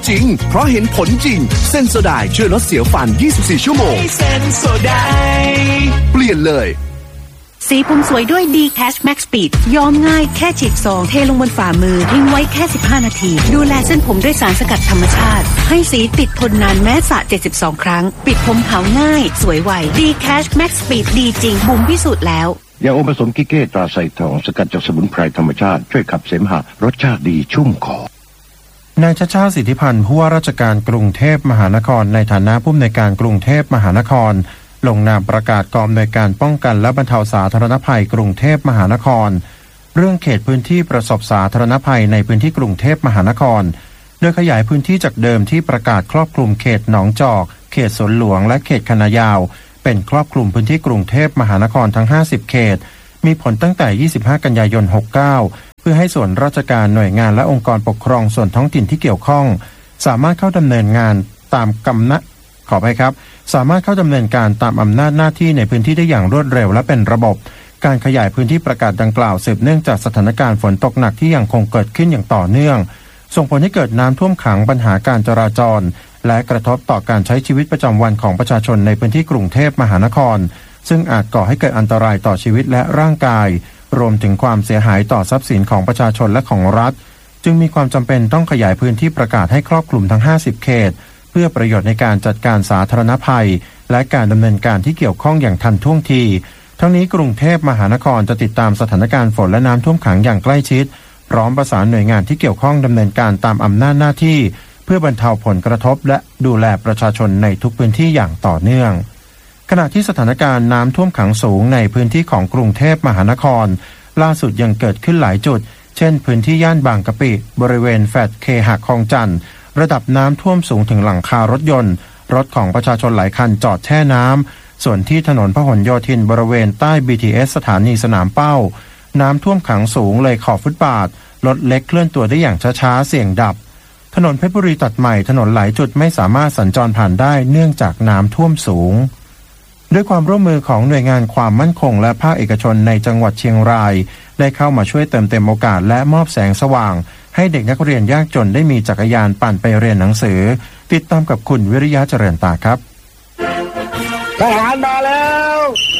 จริงเพราะเห็นผลจริงเซนโซไดช่วยลดเสียวฟัน24ชั่วโมงเซนโซไดเปลี่ยนเลยสีผมสวยด้วย D Cash Max Speed ย้อมง่ายแค่ฉีดซองเทลงบนฝ่ามือทิ้งไว้แค่15นาทีดูแลเส้นผมด้วยสารสกัดธรรมชาติให้สีติดทนนานแม้สระ72ครั้งปิดผมขาวง่ายสวยไว D Cash Max Speed ดีจริงบุ๋มพิสูจน์แล้วยาอมผสมกิเก้ตราไซทองสกัดจากสมุนไพรธรรมชาติช่วยขับเสมหะรสชาติดีชุ่มคอนายชาติชาติสิทธิพันธ์ผู้ว่าราชการกรุงเทพมหานครในฐานะผู้อำนวยการกรุงเทพมหานครลงนามประกาศกองอำนวยการป้องกันและบรรเทาสาธารณภัยกรุงเทพมหานครเรื่องเขตพื้นที่ประสบสาธารณภัยในพื้นที่กรุงเทพมหานครโดยขยายพื้นที่จากเดิมที่ประกาศครอบคลุมเขตหนองจอกเขตสวนหลวงและเขตคณะยาวเป็นครอบคลุมพื้นที่กรุงเทพมหานครทั้ง50เขตมีผลตั้งแต่25กันยายน69เพื่อให้ส่วนราชการหน่วยงานและองค์กรปกครองส่วนท้องถิ่นที่เกี่ยวข้องสามารถเข้าดำเนินงานตามสามารถเข้าดำเนินการตามอำนาจหน้าที่ในพื้นที่ได้อย่างรวดเร็วและเป็นระบบการขยายพื้นที่ประกาศดังกล่าวสืบเนื่องจากสถานการณ์ฝนตกหนักที่ยังคงเกิดขึ้นอย่างต่อเนื่องส่งผลให้เกิดน้ำท่วมขังปัญหาการจราจรและกระทบต่อการใช้ชีวิตประจำวันของประชาชนในพื้นที่กรุงเทพมหานครซึ่งอาจก่อให้เกิดอันตรายต่อชีวิตและร่างกายรวมถึงความเสียหายต่อทรัพย์สินของประชาชนและของรัฐจึงมีความจำเป็นต้องขยายพื้นที่ประกาศให้ครอบคลุมทั้ง50เขตเพื่อประโยชน์ในการจัดการสาธารณภัยและการดำเนินการที่เกี่ยวข้องอย่างทันท่วงทีทั้งนี้กรุงเทพมหานครจะติดตามสถานการณ์ฝนและน้ำท่วมขังอย่างใกล้ชิดพร้อมประสานหน่วยงานที่เกี่ยวข้องดำเนินการตามอำนาจหน้าที่เพื่อบรรเทาผลกระทบและดูแลประชาชนในทุกพื้นที่อย่างต่อเนื่องขณะที่สถานการณ์น้ำท่วมขังสูงในพื้นที่ของกรุงเทพมหานครล่าสุดยังเกิดขึ้นหลายจุดเช่นพื้นที่ย่านบางกะปิบริเวณแฟลตเคหะคลองจันทน์ระดับน้ำท่วมสูงถึงหลังคารถยนต์รถของประชาชนหลายคันจอดแช่น้ำส่วนที่ถนนพหลโยธินบริเวณใต้ BTS สถานีสนามเป้าน้ำท่วมขังสูงเลยขอบฟุตบาทรถเล็กเคลื่อนตัวได้อย่างช้าๆเสี่ยงดับถนนเพชรบุรีตัดใหม่ถนนหลายจุดไม่สามารถสัญจรผ่านได้เนื่องจากน้ำท่วมสูงด้วยความร่วมมือของหน่วยงานความมั่นคงและภาคเอกชนในจังหวัดเชียงรายได้เข้ามาช่วยเติมเต็มโอกาสและมอบแสงสว่างให้เด็กนักเรียนยากจนได้มีจักรยานปั่นไปเรียนหนังสือติดตามกับคุณวิริยะเจริญตาครับทหารมาแล้ว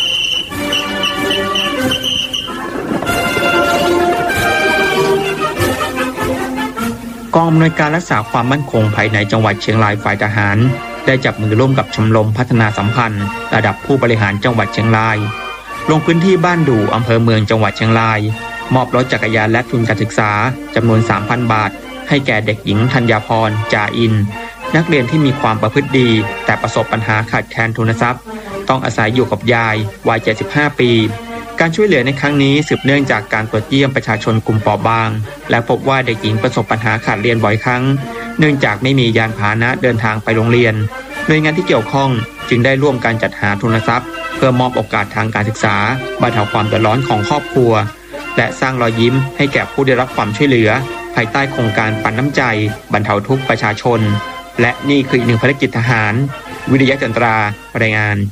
กองอำนวยการรักษาความมั่นคงภายในจังหวัดเชียงรายฝ่ายทหารได้จับมือร่วมกับชมรมพัฒนาสัมพันธ์ระดับผู้บริหารจังหวัดเชียงรายลงพื้นที่บ้านดู่อำเภอเมืองจังหวัดเชียงรายมอบรถจักรยานและทุนการศึกษาจำนวน 3,000 บาทให้แก่เด็กหญิงธัญญาพรจ่าอินนักเรียนที่มีความประพฤติดีแต่ประสบปัญหาขาดแคลนทุนทรัพย์ต้องอาศัยอยู่กับยายวัย75ปีการช่วยเหลือในครั้งนี้สืบเนื่องจากการตรวจเยี่ยมประชาชนกลุ่มเปราะบางและพบว่าเด็กหญิงประสบปัญหาขาดเรียนบ่อยครั้งเนื่องจากไม่มียานพาหนะเดินทางไปโรงเรียนหน่วยงานที่เกี่ยวข้องจึงได้ร่วมกันจัดหาทุนทรัพย์เพื่อมอบโอกาสทางการศึกษาบรรเทาความเดือดร้อนของครอบครัวและสร้างรอยยิ้มให้แก่ผู้ได้รับความช่วยเหลือภายใต้โครงการปันน้ำใจบรรเทาทุกข์ประชาชนและนี่คืออีกหนึ่งภารกิจทหารวิริยะจันทรารายงาน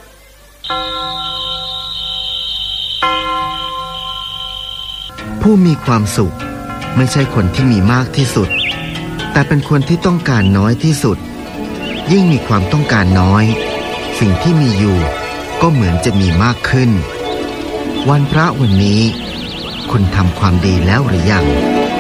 ผู้มีความสุขไม่ใช่คนที่มีมากที่สุดแต่เป็นคนที่ต้องการน้อยที่สุดยิ่งมีความต้องการน้อยสิ่งที่มีอยู่ก็เหมือนจะมีมากขึ้นวันพระวันนี้คุณทำความดีแล้วหรือยัง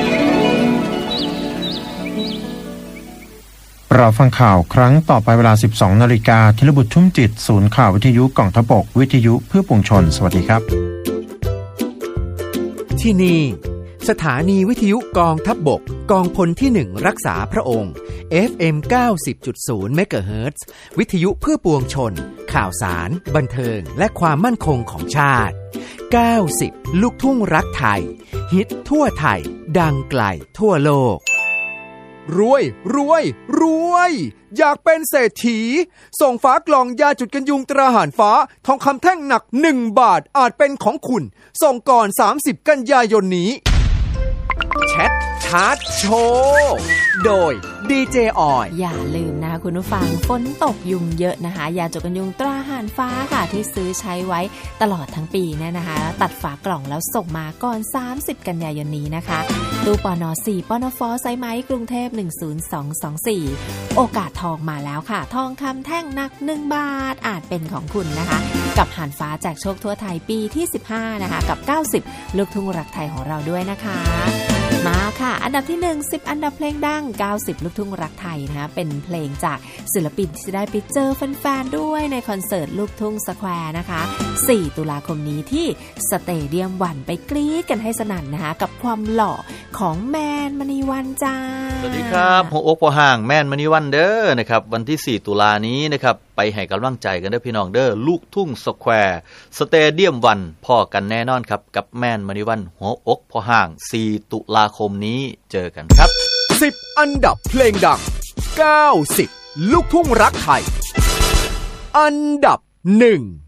เราฟังข่าวครั้งต่อไปเวลา 12:00 น.ธีรบุตรชุ่มจิตศูนย์ข่าววิทยุกองทัพบกวิทยุเพื่อปวงชนสวัสดีครับที่นี่สถานีวิทยุกองทัพบกกองพลที่1รักษาพระองค์ FM 90.0 เมกะเฮิรตซ์วิทยุเพื่อปวงชนข่าวสารบันเทิงและความมั่นคงของชาติ90ลูกทุ่งรักไทยฮิตทั่วไทยดังไกลทั่วโลกรวยรวยรวยอยากเป็นเศรษฐีส่งฝากล่องยาจุดกันยุงตราหารฟ้าทองคำแท่งหนัก1 บาทอาจเป็นของคุณส่งก่อน30กันยายนนี้แชทชาร์จโชว์โดยดีเจออยอย่าลืมนะคะคุณผู้ฟังฝนตกยุงเยอะนะคะยาจุดกันยุงตราหารฟ้าค่ะที่ซื้อใช้ไว้ตลอดทั้งปีเนี่ยนะคะตัดฝากล่องแล้วส่งมาก่อน30กันยายนนี้นะคะตู้ปน4ปนฟไซไม้กรุงเทพ10224โอกาสทองมาแล้วค่ะทองคำแท่งหนัก1 บาทอาจเป็นของคุณนะคะกับหานฟ้าแจกโชคทั่วไทยปีที่15นะคะกับ90ลูกทุ่งรักไทยของเราด้วยนะคะมาค่ะอันดับที่1 10อันดับเพลงดัง90ลูกทุ่งรักไทยนะคะเป็นเพลงจากศิลปินที่จะได้ไปเจอแฟนๆด้วยในคอนเสิร์ตลูกทุ่งสแควร์นะคะ4ตุลาคมนี้ที่สเตเดียมวันไปกรี๊ดกันให้สนั่นนะคะกับความหล่อของแมนมณีวันจ้าสวัสดีครับหัวอกพอห่างแมนมณีวันเด้อนะครับวันที่4ตุลานี้นะครับไปให้กำลังใจกันเด้อพี่น้องเด้อลูกทุ่งสแควร์สเตเดียมวันพอกันแน่นอนครับกับแมนมณีวันหัวอกพอห่าง4ตุลาคมนี้เจอกันครับ 10อันดับเพลงดัง90ลูกทุ่งรักไทยอันดับ1